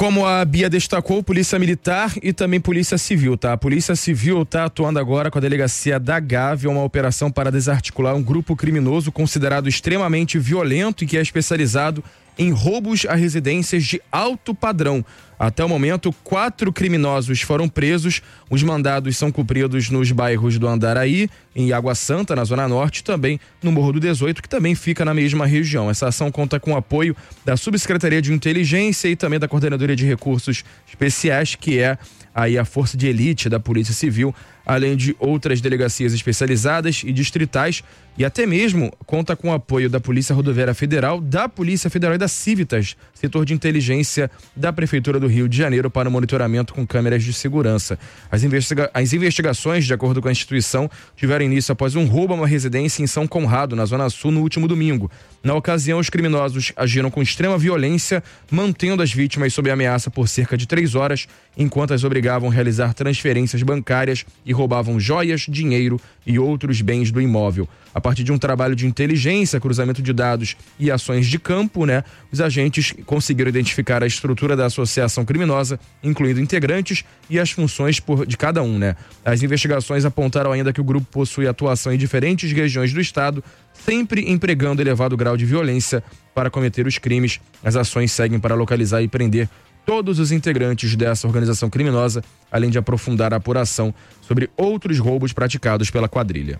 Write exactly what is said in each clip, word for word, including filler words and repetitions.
Como a Bia destacou, Polícia Militar e também Polícia Civil, tá? A Polícia Civil está atuando agora com a delegacia da Gávea, uma operação para desarticular um grupo criminoso considerado extremamente violento e que é especializado em roubos a residências de alto padrão. Até o momento, quatro criminosos foram presos. Os mandados são cumpridos nos bairros do Andaraí, em Água Santa, na Zona Norte, e também no Morro do dezoito, que também fica na mesma região. Essa ação conta com o apoio da Subsecretaria de Inteligência e também da Coordenadoria de Recursos Especiais, que é aí a força de elite da Polícia Civil, além de outras delegacias especializadas e distritais, e até mesmo conta com o apoio da Polícia Rodoviária Federal, da Polícia Federal e da Civitas, setor de inteligência da Prefeitura do Rio de Janeiro, para o monitoramento com câmeras de segurança. As, investiga- as investigações, de acordo com a instituição, tiveram início após um roubo a uma residência em São Conrado, na Zona Sul, no último domingo. Na ocasião, os criminosos agiram com extrema violência, mantendo as vítimas sob ameaça por cerca de três horas, enquanto as obrigavam a realizar transferências bancárias e roubavam joias, dinheiro e outros bens do imóvel. A partir de um trabalho de inteligência, cruzamento de dados e ações de campo, né, os agentes conseguiram identificar a estrutura da associação criminosa, incluindo integrantes e as funções por, de cada um, né. As investigações apontaram ainda que o grupo possui atuação em diferentes regiões do estado, sempre empregando elevado grau de violência para cometer os crimes. As ações seguem para localizar e prender todos os integrantes dessa organização criminosa, além de aprofundar a apuração sobre outros roubos praticados pela quadrilha.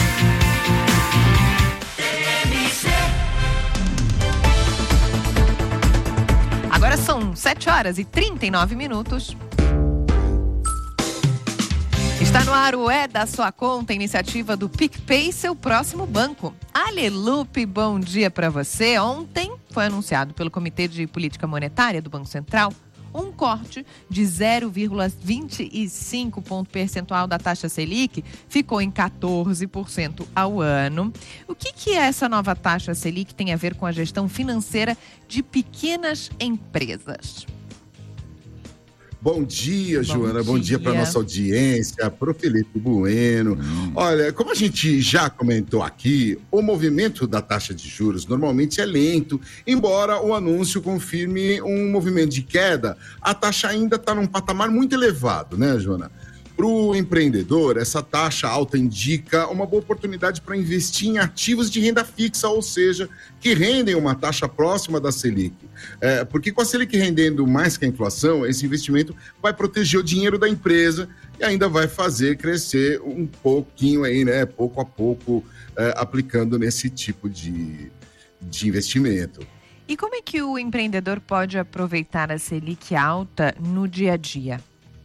Agora são sete horas e trinta e nove minutos. Está no ar o É da Sua Conta, iniciativa do PicPay, seu próximo banco. Alelupe, bom dia para você. Ontem foi anunciado pelo Comitê de Política Monetária do Banco Central um corte de zero vírgula vinte e cinco ponto percentual da taxa Selic, ficou em quatorze por cento ao ano. O que que essa nova taxa Selic tem a ver com a gestão financeira de pequenas empresas? Bom dia, Joana. Bom Bom dia, dia para nossa audiência, para o Felipe Bueno. Hum. Olha, como a gente já comentou aqui, o movimento da taxa de juros normalmente é lento, embora o anúncio confirme um movimento de queda, a taxa ainda está num patamar muito elevado, né, Joana? Para o empreendedor, essa taxa alta indica uma boa oportunidade para investir em ativos de renda fixa, ou seja, que rendem uma taxa próxima da Selic. É, porque com a Selic rendendo mais que a inflação, esse investimento vai proteger o dinheiro da empresa e ainda vai fazer crescer um pouquinho aí, né, pouco a pouco, é, aplicando nesse tipo de, de investimento. E como é que o empreendedor pode aproveitar a Selic alta no dia a dia?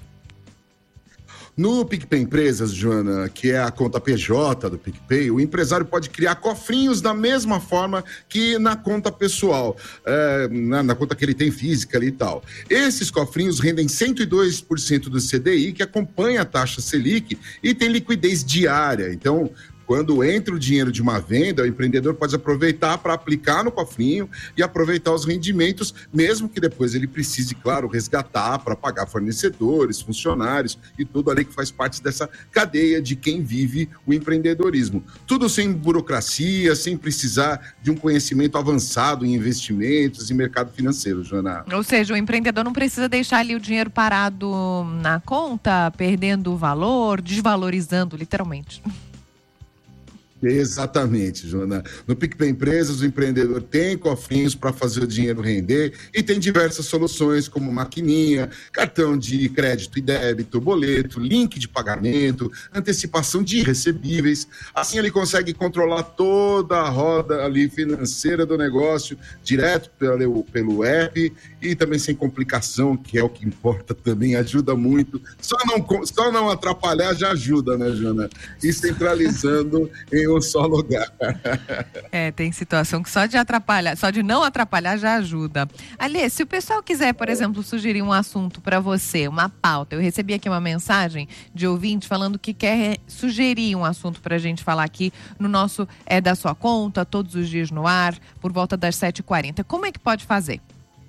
No PicPay Empresas, Joana, que é a conta P J do PicPay, o empresário pode criar cofrinhos da mesma forma que na conta pessoal, é, na, na conta que ele tem física ali e tal. Esses cofrinhos rendem cento e dois por cento do C D I, que acompanha a taxa Selic, e tem liquidez diária. Então, quando entra o dinheiro de uma venda, o empreendedor pode aproveitar para aplicar no cofrinho e aproveitar os rendimentos, mesmo que depois ele precise, claro, resgatar para pagar fornecedores, funcionários e tudo ali que faz parte dessa cadeia de quem vive o empreendedorismo. Tudo sem burocracia, sem precisar de um conhecimento avançado em investimentos e mercado financeiro, Joana. Ou seja, o empreendedor não precisa deixar ali o dinheiro parado na conta, perdendo o valor, desvalorizando, literalmente. Exatamente, Joana. No PicPay Empresas, o empreendedor tem cofrinhos para fazer o dinheiro render e tem diversas soluções, como maquininha, cartão de crédito e débito, boleto, link de pagamento, antecipação de recebíveis. Assim, ele consegue controlar toda a roda ali financeira do negócio direto pelo, pelo app e também sem complicação, que é o que importa também, ajuda muito. Só não, só não atrapalhar já ajuda, né, Joana? E centralizando em um só lugar. É, tem situação que só de atrapalhar, só de não atrapalhar já ajuda. Alê, se o pessoal quiser, por exemplo, sugerir um assunto para você, uma pauta, eu recebi aqui uma mensagem de ouvinte falando que quer sugerir um assunto para a gente falar aqui no nosso É da Sua Conta, todos os dias no ar, por volta das sete e quarenta. Como é que pode fazer?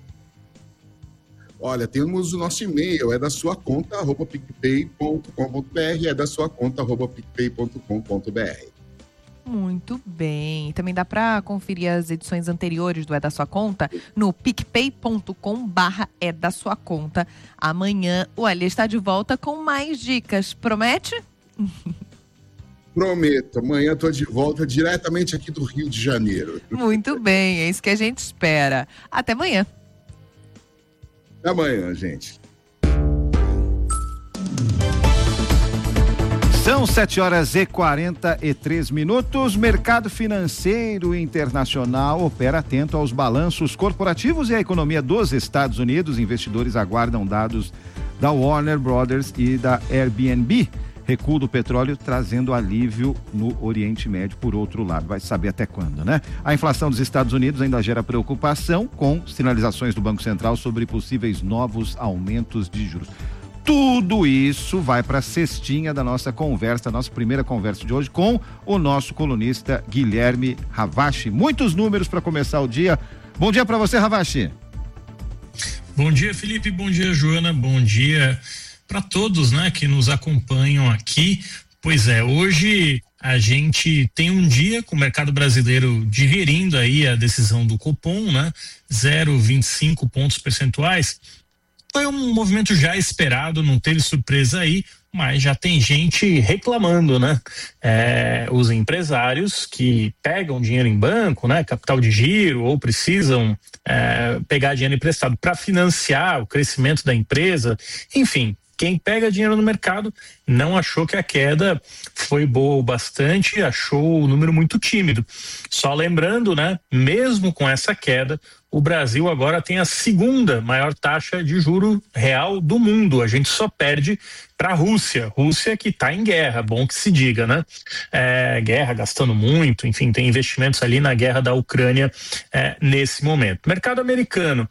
Olha, temos o nosso e-mail, é da sua conta, arroba picpay ponto com ponto br, é da sua conta, arroba picpay ponto com ponto br. Muito bem. Também dá para conferir as edições anteriores do É da Sua Conta no picpay ponto com barra é da sua conta. Amanhã o Alê está de volta com mais dicas. Promete? Prometo. Amanhã estou de volta diretamente aqui do Rio de Janeiro. Muito bem, é isso que a gente espera. Até amanhã. Até amanhã, gente. São sete horas e quarenta e três minutos. Mercado financeiro internacional opera atento aos balanços corporativos e à economia dos Estados Unidos. Investidores aguardam dados da Warner Brothers e da Airbnb. Recuo do petróleo trazendo alívio no Oriente Médio, por outro lado. Vai saber até quando, né? A inflação dos Estados Unidos ainda gera preocupação, com sinalizações do Banco Central sobre possíveis novos aumentos de juros. Tudo isso vai para a cestinha da nossa conversa, nossa primeira conversa de hoje com o nosso colunista Guilherme Ravache. Muitos números para começar o dia. Bom dia para você, Ravache. Bom dia, Felipe. Bom dia, Joana. Bom dia para todos, né, que nos acompanham aqui. Pois é, hoje a gente tem um dia com o mercado brasileiro digerindo aí a decisão do Copom, né, zero vírgula vinte e cinco pontos percentuais. Foi um movimento já esperado, não teve surpresa aí, mas já tem gente reclamando, né? É, os empresários que pegam dinheiro em banco, né? Capital de giro, ou precisam é, pegar dinheiro emprestado para financiar o crescimento da empresa, enfim. Quem pega dinheiro no mercado não achou que a queda foi boa o bastante, achou o número muito tímido. Só lembrando, né, mesmo com essa queda, o Brasil agora tem a segunda maior taxa de juro real do mundo. A gente só perde para a Rússia. Rússia que está em guerra, bom que se diga, né? É, guerra, gastando muito, enfim, tem investimentos ali na guerra da Ucrânia é, nesse momento. Mercado americano,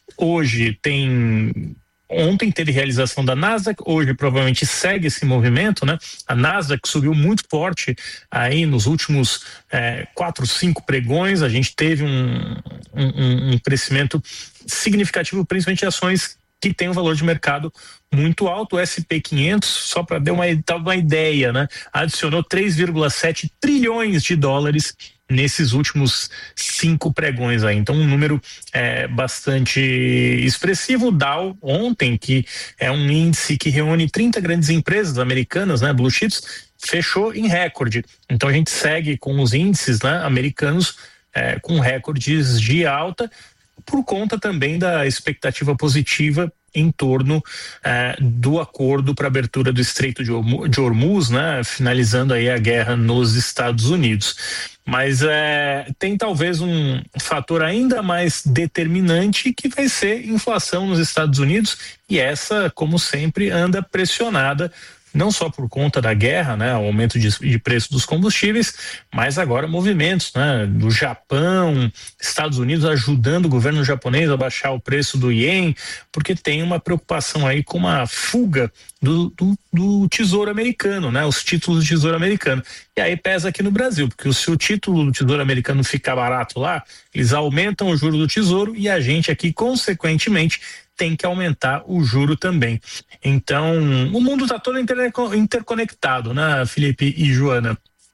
hoje tem... Ontem teve realização da Nasdaq, hoje provavelmente segue esse movimento, né? A Nasdaq subiu muito forte aí nos últimos é, quatro, cinco pregões. A gente teve um, um, um crescimento significativo, principalmente de ações que tem um valor de mercado muito alto. O S e P quinhentos, só para dar uma, uma ideia, né? Adicionou três vírgula sete trilhões de dólares nesses últimos cinco pregões aí. Então, um número é, bastante expressivo. O Dow, ontem, que é um índice que reúne trinta grandes empresas americanas, né, blue chips, fechou em recorde. Então, a gente segue com os índices, né, americanos é, com recordes de alta, por conta também da expectativa positiva em torno eh, do acordo para abertura do Estreito de Hormuz, né, finalizando aí a guerra nos Estados Unidos. Mas eh, tem talvez um fator ainda mais determinante, que vai ser inflação nos Estados Unidos, e essa, como sempre, anda pressionada não só por conta da guerra, né, o aumento de, de preço dos combustíveis, mas agora movimentos, né, do Japão, Estados Unidos ajudando o governo japonês a baixar o preço do ien, porque tem uma preocupação aí com uma fuga do, do, do tesouro americano, né, os títulos do tesouro americano. E aí pesa aqui no Brasil, porque se o título do tesouro americano ficar barato lá, eles aumentam o juro do tesouro e a gente aqui, consequentemente, tem que aumentar o juro também. Então, o mundo está todo interconectado, né, Felipe e Joana?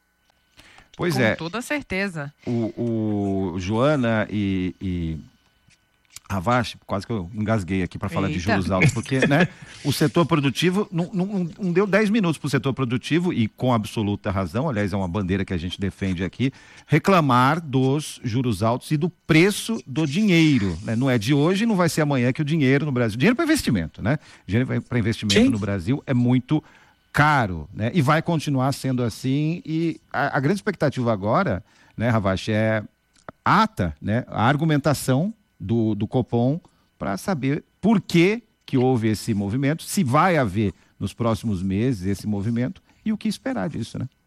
Pois Com é. Com toda certeza. O, o Joana e, e Ravache, quase que eu engasguei aqui para falar Eita. de juros altos, porque, né, o setor produtivo não, não, não deu dez minutos para o setor produtivo, e com absoluta razão, aliás, é uma bandeira que a gente defende aqui, reclamar dos juros altos e do preço do dinheiro, né? Não é de hoje, não vai ser amanhã que o dinheiro no Brasil, dinheiro para investimento, né? Dinheiro para investimento Sim. no Brasil é muito caro, né? E vai continuar sendo assim, e a, a grande expectativa agora, né, Ravache, é ata, né, a argumentação do, do Copom para saber por que que houve esse movimento, se vai haver nos próximos meses esse movimento e o que esperar disso, né?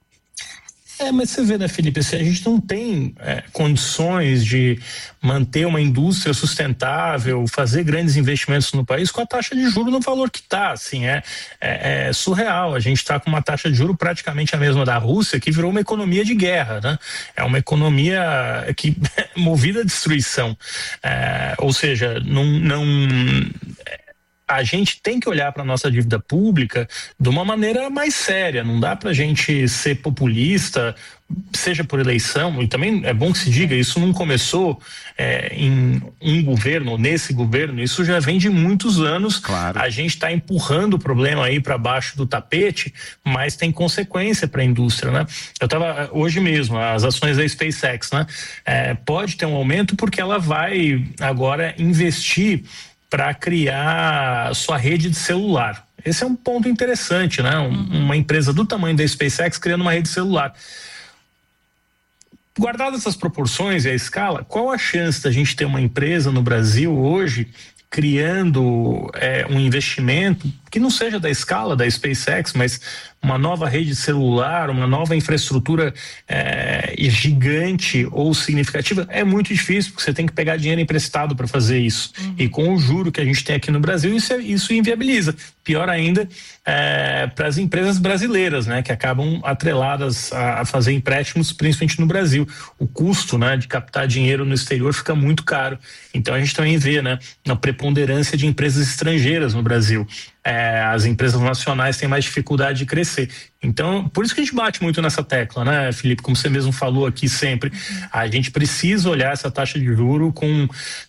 É, mas você vê, né, Felipe, assim, a gente não tem é, condições de manter uma indústria sustentável, fazer grandes investimentos no país com a taxa de juros no valor que está, assim, é, é, é surreal. A gente está com uma taxa de juros praticamente a mesma da Rússia, que virou uma economia de guerra, né? É uma economia que movida à destruição, é, ou seja, não... não a gente tem que olhar para a nossa dívida pública de uma maneira mais séria. Não dá para a gente ser populista, seja por eleição, e também é bom que se diga, isso não começou é, em um governo, nesse governo, isso já vem de muitos anos. Claro. A gente está empurrando o problema aí para baixo do tapete, mas tem consequência para a indústria, né? Eu estava hoje mesmo, as ações da SpaceX, né? É, pode ter um aumento porque ela vai agora investir para criar sua rede de celular. Esse é um ponto interessante, né? Um, uma empresa do tamanho da SpaceX criando uma rede de celular. Guardadas essas proporções e a escala, qual a chance da gente ter uma empresa no Brasil hoje criando é, um investimento que não seja da escala da SpaceX, mas uma nova rede celular, uma nova infraestrutura é, gigante ou significativa? É muito difícil, porque você tem que pegar dinheiro emprestado para fazer isso. Uhum. E com o juro que a gente tem aqui no Brasil, isso, é, isso inviabiliza. Pior ainda é, para as empresas brasileiras, né, que acabam atreladas a, a fazer empréstimos, principalmente no Brasil. O custo, né, de captar dinheiro no exterior fica muito caro. Então a gente também vê, né, a preponderância de empresas estrangeiras no Brasil. É, as empresas nacionais têm mais dificuldade de crescer. Então, por isso que a gente bate muito nessa tecla, né, Felipe? Como você mesmo falou aqui sempre, a gente precisa olhar essa taxa de juros com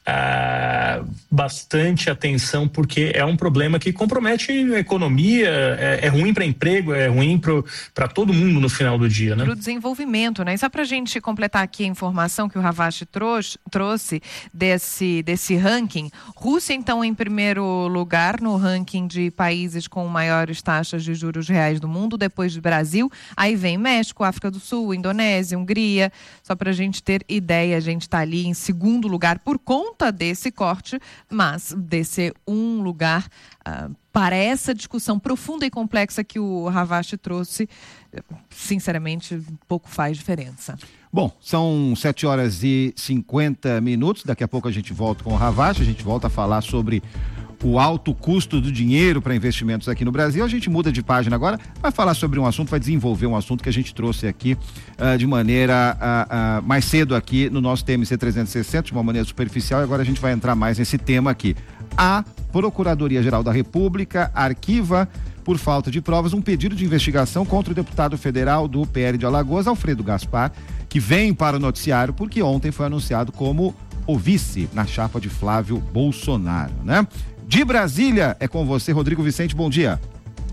ah, bastante atenção, porque é um problema que compromete a economia, é, é ruim para emprego, é ruim para todo mundo no final do dia, né? Para o desenvolvimento, né? E só para a gente completar aqui a informação que o Ravache trouxe, trouxe desse, desse ranking, Rússia, então, em primeiro lugar no ranking de países com maiores taxas de juros reais do mundo, depois de Brasil, aí vem México, África do Sul, Indonésia, Hungria. Só para a gente ter ideia, a gente está ali em segundo lugar por conta desse corte, mas desse um lugar uh, para essa discussão profunda e complexa que o Ravache trouxe, sinceramente, pouco faz diferença. Bom, são sete horas e cinquenta minutos, daqui a pouco a gente volta com o Ravache, a gente volta a falar sobre o alto custo do dinheiro para investimentos aqui no Brasil. A gente muda de página agora, vai falar sobre um assunto, vai desenvolver um assunto que a gente trouxe aqui uh, de maneira uh, uh, mais cedo aqui no nosso T M C trezentos e sessenta, de uma maneira superficial, e agora a gente vai entrar mais nesse tema aqui. A Procuradoria-Geral da República arquiva, por falta de provas, um pedido de investigação contra o deputado federal do P L de Alagoas, Alfredo Gaspar, que vem para o noticiário porque ontem foi anunciado como o vice na chapa de Flávio Bolsonaro, né? De Brasília, é com você, Rodrigo Vicente, bom dia.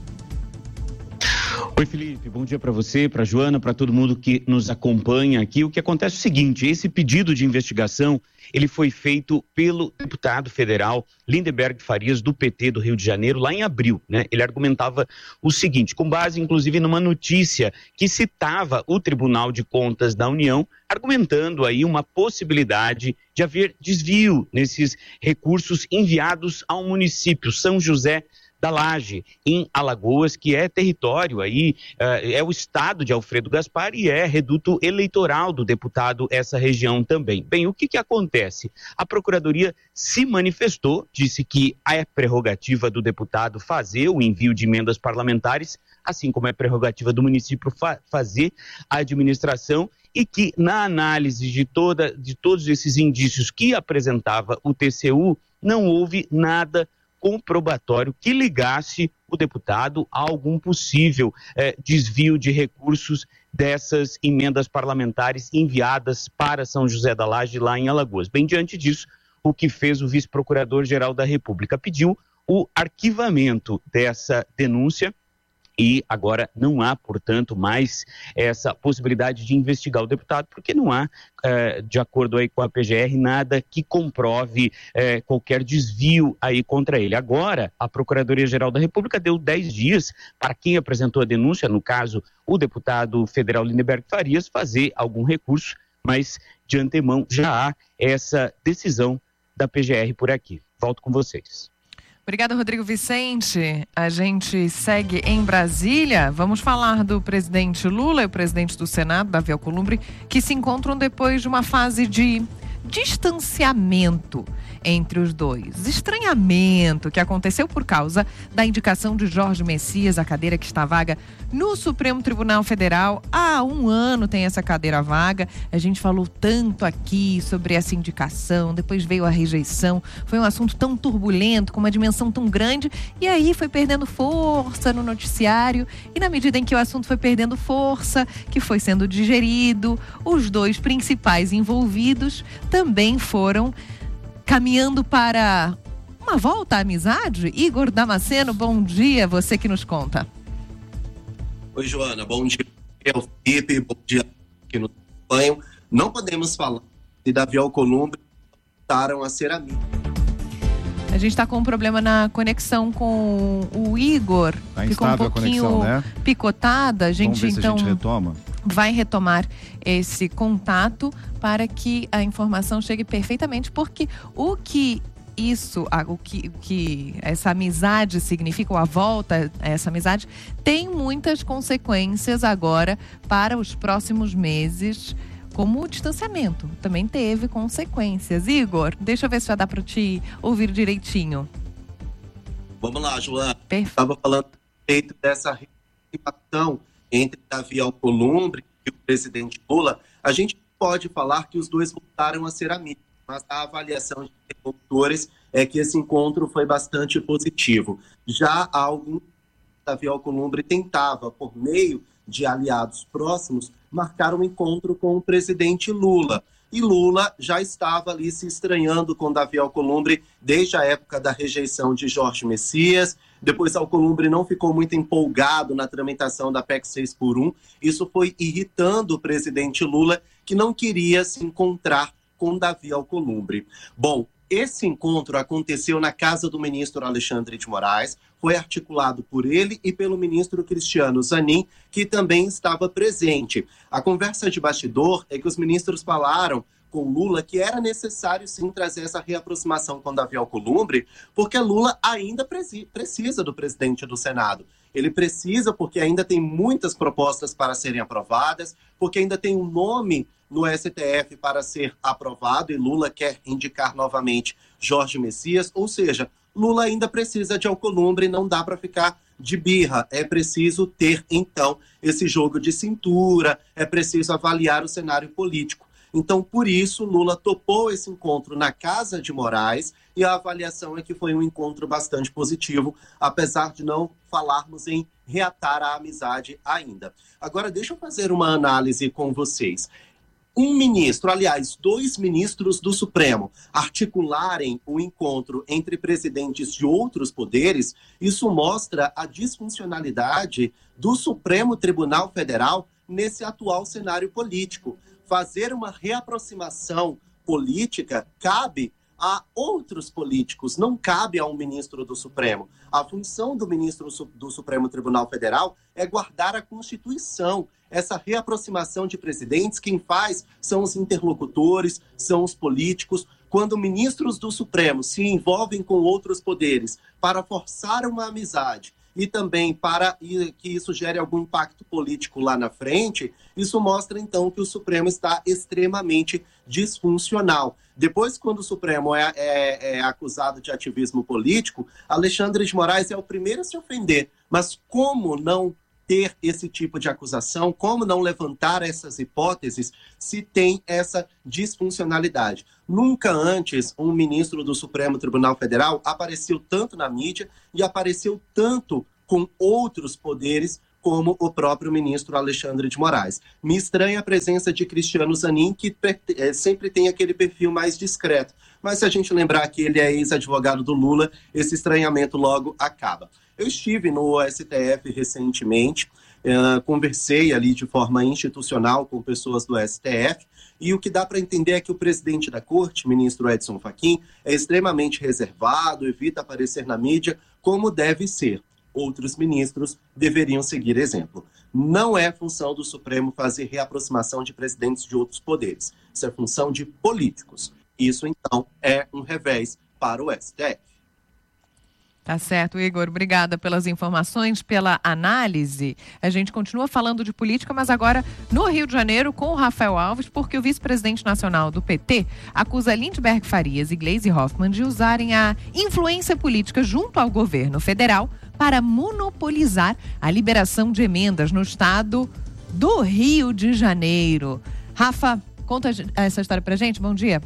Oi, Felipe, bom dia para você, para Joana, para todo mundo que nos acompanha aqui. O que acontece é o seguinte, esse pedido de investigação, ele foi feito pelo deputado federal Lindenberg Farias, do P T do Rio de Janeiro, lá em abril, né? Ele argumentava o seguinte, com base inclusive numa notícia que citava o Tribunal de Contas da União, argumentando aí uma possibilidade de haver desvio nesses recursos enviados ao município São José da Laje, em Alagoas, que é território aí, uh, é o estado de Alfredo Gaspar e é reduto eleitoral do deputado essa região também. Bem, o que que acontece? A Procuradoria se manifestou, disse que é prerrogativa do deputado fazer o envio de emendas parlamentares, assim como é prerrogativa do município fa- fazer a administração, e que na análise de, toda, de todos esses indícios que apresentava o T C U, não houve nada comprobatório que ligasse o deputado a algum possível eh, desvio de recursos dessas emendas parlamentares enviadas para São José da Laje, lá em Alagoas. Bem, diante disso, o que fez o vice-procurador-geral da República? Pediu o arquivamento dessa denúncia e agora não há, portanto, mais essa possibilidade de investigar o deputado, porque não há, eh, de acordo aí com a P G R, nada que comprove eh, qualquer desvio aí contra ele. Agora, a Procuradoria-Geral da República deu dez dias para quem apresentou a denúncia, no caso, o deputado federal Lindenberg Farias, fazer algum recurso, mas de antemão já há essa decisão da P G R por aqui. Volto com vocês. Obrigada, Rodrigo Vicente. A gente segue em Brasília. Vamos falar do presidente Lula e o presidente do Senado, Davi Alcolumbre, que se encontram depois de uma fase de distanciamento entre os dois, estranhamento que aconteceu por causa da indicação de Jorge Messias, a cadeira que está vaga no Supremo Tribunal Federal. Há um ano tem essa cadeira vaga. A gente falou tanto aqui sobre essa indicação, depois veio a rejeição. Foi um assunto tão turbulento, com uma dimensão tão grande, e aí foi perdendo força no noticiário. E na medida em que o assunto foi perdendo força, que foi sendo digerido, os dois principais envolvidos também foram caminhando para uma volta à amizade. Igor Damasceno, bom dia, você que nos conta. Oi, Joana, bom dia ao Felipe, bom dia que nos acompanham. Não podemos falar de Davi Alcolumbre voltaram a ser amigos. A gente está com um problema na conexão com o Igor. Tá Ficou um pouquinho a conexão, né? picotada. A gente, Vamos ver se então, a gente retoma. vai retomar esse contato para que a informação chegue perfeitamente, porque o que isso, o que, o que essa amizade significa, ou a volta a essa amizade, tem muitas consequências agora para os próximos meses, como o distanciamento também teve consequências. Igor, deixa eu ver se vai dar para te ouvir direitinho. Vamos lá, Joana. Perfeito. Estava falando a respeito dessa reaproximação entre Davi Alcolumbre e o presidente Lula. A gente pode falar que os dois voltaram a ser amigos, mas a avaliação de interlocutores é que esse encontro foi bastante positivo. Já há algum Davi Alcolumbre tentava, por meio de aliados próximos, marcar um encontro com o presidente Lula. E Lula já estava ali se estranhando com Davi Alcolumbre desde a época da rejeição de Jorge Messias. Depois Alcolumbre não ficou muito empolgado na tramitação da P E C seis por um. Isso foi irritando o presidente Lula, que não queria se encontrar com Davi Alcolumbre. Bom, esse encontro aconteceu na casa do ministro Alexandre de Moraes, foi articulado por ele e pelo ministro Cristiano Zanin, que também estava presente. A conversa de bastidor é que os ministros falaram com Lula que era necessário sim trazer essa reaproximação com Davi Alcolumbre, porque Lula ainda precisa do presidente do Senado. Ele precisa porque ainda tem muitas propostas para serem aprovadas, porque ainda tem um nome no S T F para ser aprovado e Lula quer indicar novamente Jorge Messias, ou seja, Lula ainda precisa de Alcolumbre, não dá para ficar de birra, é preciso ter então esse jogo de cintura, é preciso avaliar o cenário político. Então, por isso, Lula topou esse encontro na casa de Moraes e a avaliação é que foi um encontro bastante positivo, apesar de não falarmos em reatar a amizade ainda. Agora, deixa eu fazer uma análise com vocês. Um ministro, aliás, dois ministros do Supremo articularem o encontro entre presidentes de outros poderes, isso mostra a disfuncionalidade do Supremo Tribunal Federal nesse atual cenário político. Fazer uma reaproximação política cabe a outros políticos, não cabe a um ministro do Supremo. A função do ministro do Supremo Tribunal Federal é guardar a Constituição. Essa reaproximação de presidentes, quem faz são os interlocutores, são os políticos. Quando ministros do Supremo se envolvem com outros poderes para forçar uma amizade e também para que isso gere algum impacto político lá na frente, isso mostra então que o Supremo está extremamente disfuncional. Depois, quando o Supremo é, é, é acusado de ativismo político, Alexandre de Moraes é o primeiro a se ofender. Mas como não ter esse tipo de acusação, como não levantar essas hipóteses se tem essa disfuncionalidade? Nunca antes um ministro do Supremo Tribunal Federal apareceu tanto na mídia e apareceu tanto com outros poderes como o próprio ministro Alexandre de Moraes. Me estranha a presença de Cristiano Zanin, que é, sempre tem aquele perfil mais discreto. Mas se a gente lembrar que ele é ex-advogado do Lula, esse estranhamento logo acaba. Eu estive no S T F recentemente, uh, conversei ali de forma institucional com pessoas do S T F, e o que dá para entender é que o presidente da corte, ministro Edson Fachin, é extremamente reservado, evita aparecer na mídia, como deve ser. Outros ministros deveriam seguir exemplo. Não é função do Supremo fazer reaproximação de presidentes de outros poderes. Isso é função de políticos. Isso, então, é um revés para o S T F. Tá certo, Igor. Obrigada pelas informações, pela análise. A gente continua falando de política, mas agora no Rio de Janeiro com o Rafael Alves, porque o vice-presidente nacional do P T acusa Lindbergh Farias e Gleisi Hoffmann de usarem a influência política junto ao governo federal para monopolizar a liberação de emendas no estado do Rio de Janeiro. Rafa, conta essa história pra gente. Bom dia.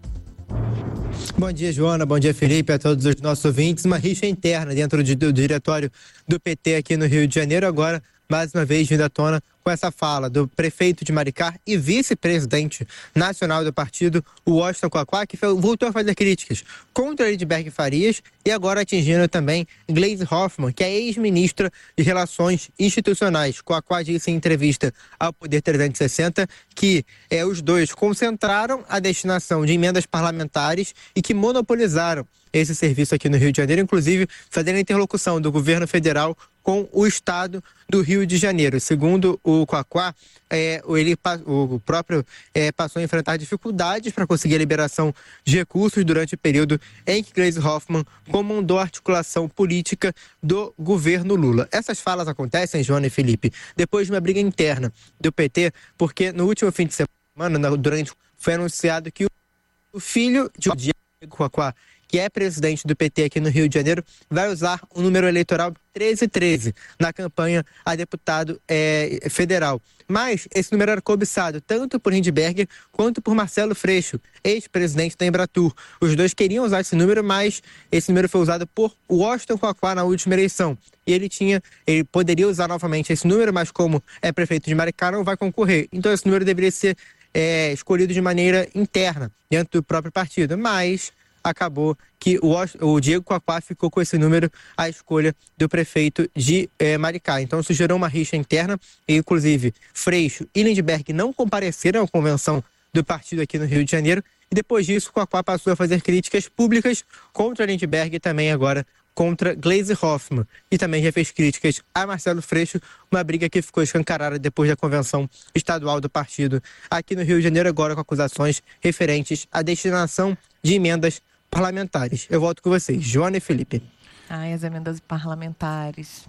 Bom dia, Joana. Bom dia, Felipe, a todos os nossos ouvintes. Uma rixa interna dentro de, do diretório do P T aqui no Rio de Janeiro. Agora, mais uma vez, vindo à tona com essa fala do prefeito de Maricá e vice-presidente nacional do partido, o Washington Quaquá, que voltou a fazer críticas contra Lindbergh Farias e agora atingindo também Gleisi Hoffmann, que é ex-ministra de Relações Institucionais. Quaquá disse em entrevista ao Poder trezentos e sessenta que é, os dois concentraram a destinação de emendas parlamentares e que monopolizaram esse serviço aqui no Rio de Janeiro, inclusive fazendo a interlocução do governo federal com o estado do Rio de Janeiro. Segundo o Quaquá, é, ele, o próprio é, passou a enfrentar dificuldades para conseguir a liberação de recursos durante o período em que Gleisi Hoffmann comandou a articulação política do governo Lula. Essas falas acontecem, Joana e Felipe, depois de uma briga interna do P T, porque no último fim de semana, durante, foi anunciado que o filho de Diego Quaquá, que é presidente do P T aqui no Rio de Janeiro, vai usar o número eleitoral treze treze na campanha a deputado é, federal. Mas esse número era cobiçado tanto por Lindbergh quanto por Marcelo Freixo, ex-presidente da Embratur. Os dois queriam usar esse número, mas esse número foi usado por Washington Quaquá na última eleição. E ele tinha, ele poderia usar novamente esse número, mas como é prefeito de Maricá, não vai concorrer. Então esse número deveria ser é, escolhido de maneira interna, dentro do próprio partido. Mas acabou que o, o Diego Quaquá ficou com esse número à escolha do prefeito de eh, Maricá. Então isso gerou uma rixa interna e, inclusive, Freixo e Lindbergh não compareceram à convenção do partido aqui no Rio de Janeiro e depois disso o Quaquá passou a fazer críticas públicas contra Lindbergh e também agora contra Gleisi Hoffmann. E também já fez críticas a Marcelo Freixo, uma briga que ficou escancarada depois da convenção estadual do partido aqui no Rio de Janeiro, agora com acusações referentes à destinação de emendas parlamentares. Eu volto com vocês, Joana e Felipe. Ai, as emendas parlamentares.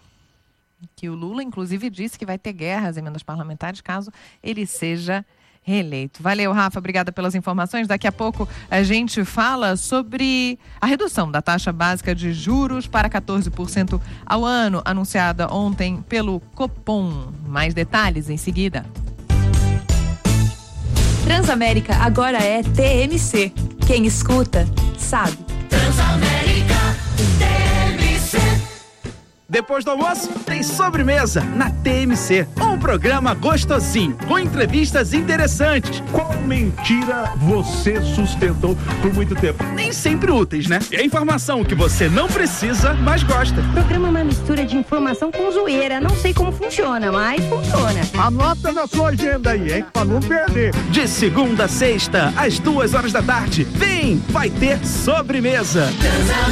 Que o Lula, inclusive, disse que vai ter guerra às emendas parlamentares caso ele seja reeleito. Valeu, Rafa. Obrigada pelas informações. Daqui a pouco a gente fala sobre a redução da taxa básica de juros para quatorze por cento ao ano, anunciada ontem pelo Copom. Mais detalhes em seguida. Transamérica agora é T M C. Quem escuta, sabe. Transamérica, T M C. Depois do almoço, tem sobremesa na T M C. Um programa gostosinho, com entrevistas interessantes. Qual mentira você sustentou por muito tempo? Nem sempre úteis, né? É informação que você não precisa, mas gosta. O programa é uma mistura de informação com zoeira. Não sei como funciona, mas funciona. Anota na sua agenda aí, hein? Pra não perder. De segunda a sexta, às duas horas da tarde. Vem, vai ter sobremesa.